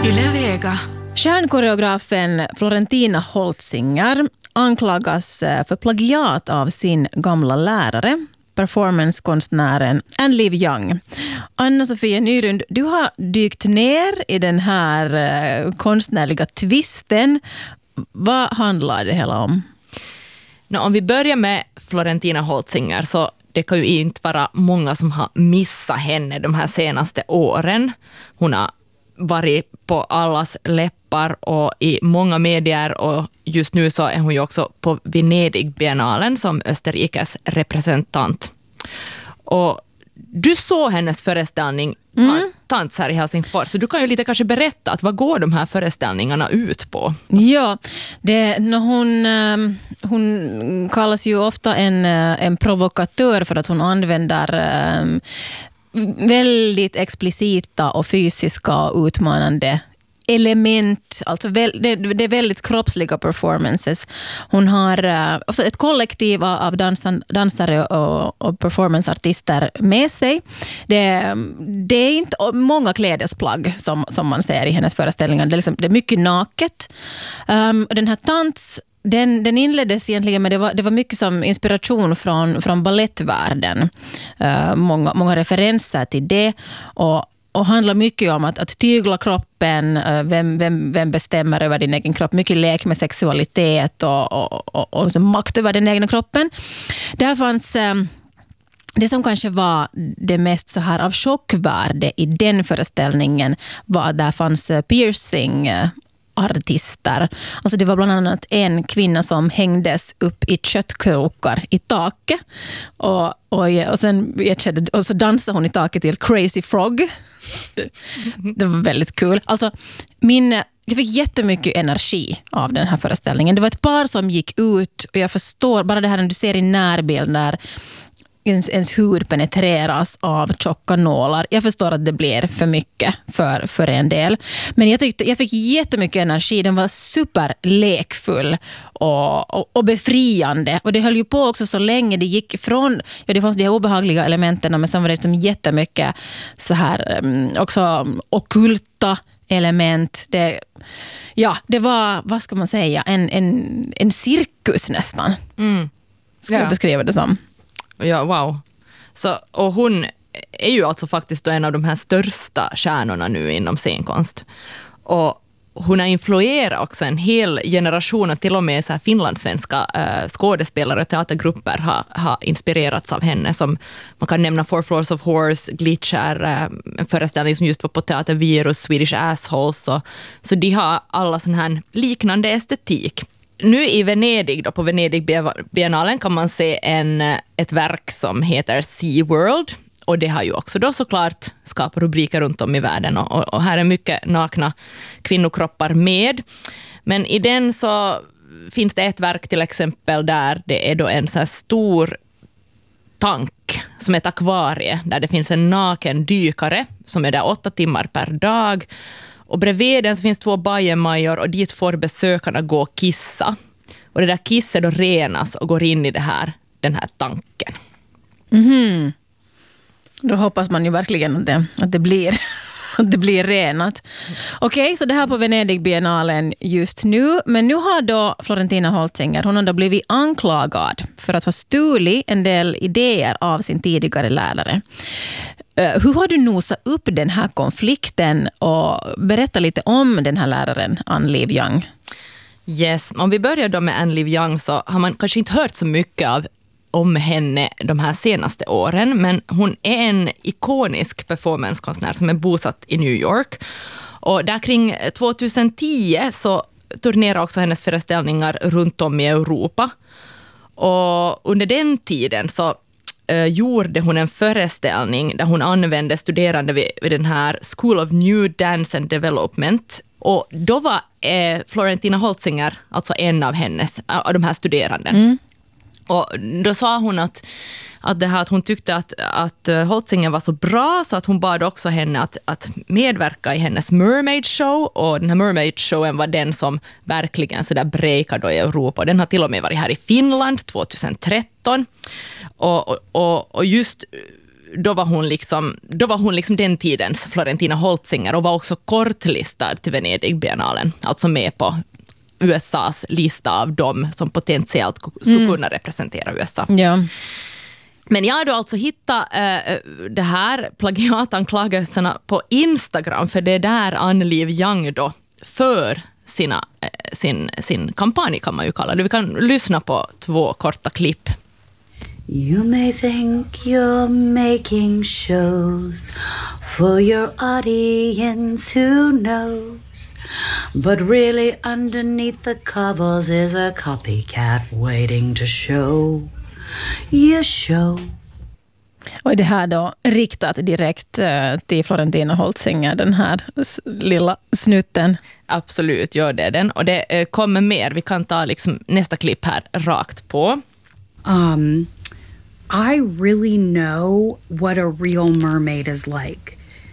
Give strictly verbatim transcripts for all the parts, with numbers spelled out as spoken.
Yle Vega. Stjärnkoreografen Florentina Holtzinger anklagas för plagiat av sin gamla lärare, performancekonstnären Ann Liv Young. Anna-Sofia Nyrund, du har dykt ner i den här konstnärliga tvisten. Vad handlar det hela om? No, om vi börjar med Florentina Holtzinger, så det kan ju inte vara många som har missat henne de här senaste åren. Hon har varit på allas läppar och i många medier, och just nu så är hon ju också på Venedig-biennalen som Österrikes representant. Och du såg hennes föreställning mm. Tants här i Helsingfors, så du kan ju lite kanske berätta att vad går de här föreställningarna ut på? Ja, det, no, hon, hon kallas ju ofta en, en provokatör för att hon använder um, väldigt explicita och fysiska och utmanande element, alltså väl, det, det är väldigt kroppsliga performances. Hon har uh, också ett kollektiv av dansan, dansare och, och performanceartister med sig. Det, det är inte många klädesplagg som, som man ser i hennes föreställningar. Det är, liksom, det är mycket naket. Um, den här Tants Den, den inleddes egentligen med, det var, det var mycket som inspiration från, från ballettvärlden. Uh, många, många referenser till det. Och, och handlar mycket om att, att tygla kroppen, uh, vem, vem, vem bestämmer över din egen kropp. Mycket lek med sexualitet och, och, och, och så makt över den egna kroppen. Där fanns... Um, Det som kanske var det mest så här av chockvärde i den föreställningen var att där fanns piercing artister. Alltså det var bland annat en kvinna som hängdes upp i köttkrokar i taket. Och, och, och, sen, och så dansade hon i taket till Crazy Frog. Det, det var väldigt kul. Alltså, min, jag fick jättemycket energi av den här föreställningen. Det var ett par som gick ut, och jag förstår bara det här när du ser i närbild där Ens, ens hud penetreras av tjocka nålar. Jag förstår att det blir för mycket för, för en del. Men jag tyckte jag fick jättemycket energi. Den var superlekfull och, och, och befriande. Och det höll ju på också så länge det gick från... Ja, det fanns de här obehagliga elementen, men sen var det liksom jättemycket så här också ockulta element. Det, ja, det var, vad ska man säga, en, en, en cirkus nästan. Mm. Ska jag beskriva det som. Ja, wow. Så, och hon är ju alltså faktiskt en av de här största stjärnorna nu inom scenkonst. Och hon har influerat också en hel generation, och till och med så här finlandssvenska äh, skådespelare och teatergrupper har, har inspirerats av henne. Som man kan nämna Four Floors of Horse, Glitcher, äh, en föreställning som just var på Teater Virus, Swedish Assholes. Så, så de har alla sån här liknande estetik. Nu i Venedig, då, på Venedig-biennalen kan man se en, ett verk som heter Sea World. Och det har ju också då såklart skapat rubriker runt om i världen. Och, och, och här är mycket nakna kvinnokroppar med. Men i den så finns det ett verk till exempel där det är då en så här stor tank som är ett akvarie. Där det finns en naken dykare som är där åtta timmar per dag. Och bredvid den så finns två bajamajor, och dit får besökarna gå och kissa. Och det där kisset då renas och går in i det här, den här tanken. Mm-hmm. Då hoppas man ju verkligen att det, att det, blir, att det blir renat. Okej, okay, så det här på Venedig-biennalen just nu. Men nu har då Florentina Holtzinger, hon har då blivit anklagad för att ha stulit en del idéer av sin tidigare lärare. Hur har du nosat upp den här konflikten, och berätta lite om den här läraren, Ann Liv Young? Yes, om vi börjar då med Ann Liv Young, så har man kanske inte hört så mycket av, om henne de här senaste åren, men hon är en ikonisk performancekonstnär som är bosatt i New York. Och där kring tjugohundratio så turnerar också hennes föreställningar runt om i Europa. Och under den tiden så gjorde hon en föreställning där hon använde studerande vid, vid den här School of New Dance and Development. Och då var eh, Florentina Holtzinger alltså en av hennes, av de här studerande. Mm. Och då sa hon att, att, det här, att hon tyckte att, att Holtzinger var så bra, så att hon bad också henne att, att medverka i hennes Mermaid Show. Och den här Mermaid Showen var den som verkligen så där breakade i Europa. Och den har till och med varit här i Finland tjugohundratretton. Och, och, och just då var hon liksom, då var hon liksom den tidens Florentina Holtzinger och var också kortlistad till Venedig-biennalen, alltså med på U S A:s lista av dem som potentiellt skulle mm. kunna representera U S A. Ja. Men jag har då alltså hittat äh, det här plagiatanklagelserna på Instagram, för det är där Ann Liv Young då för sina, äh, sin, sin kampanj kan man ju kalla det. Vi kan lyssna på två korta klipp. You may think you're making shows for your audience, who knows? But really underneath the covers is a copycat waiting to show your show. Och det här då riktat direkt till Florentina Holtzinger, den här lilla snutten. Absolut, gör det den. Och det kommer mer. Vi kan ta liksom nästa klipp här rakt på. Um, I really know what a real mermaid is like.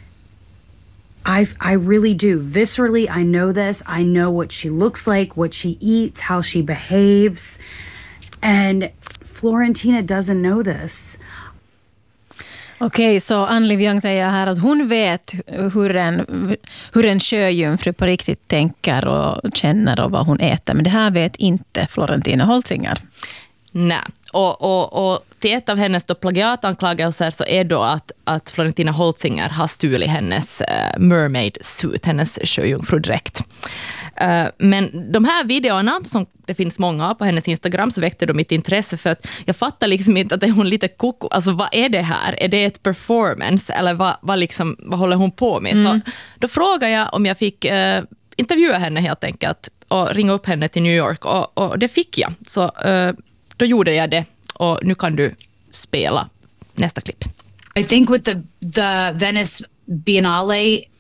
I I really do. Viscerally, I know this. I know what she looks like, what she eats, how she behaves. And Florentina doesn't know this. Okej, okay, så Ann Liv Young säger här att hon vet hur en, hur en sjöjungfru på riktigt tänker och känner och vad hon äter. Men det här vet inte Florentina Holtzinger. Nej, och, och, och till ett av hennes då plagiatanklagelser så är då att, att Florentina Holtzinger har stulit hennes uh, mermaid suit, hennes sjöjungfrudräkt. Uh, men de här videorna, som det finns många av på hennes Instagram, så väckte de mitt intresse för att jag fattar liksom inte att det är hon lite koko. Alltså vad är det här? Är det ett performance eller vad, vad, liksom, vad håller hon på med? Mm. Så då frågade jag om jag fick uh, intervjua henne helt enkelt och ringa upp henne till New York och, och det fick jag. Så uh, då gjorde jag det och nu kan du spela nästa klipp. I think with the the Venice Biennale,